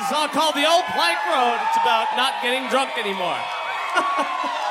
song called The Old Plank Road. It's about not getting drunk anymore.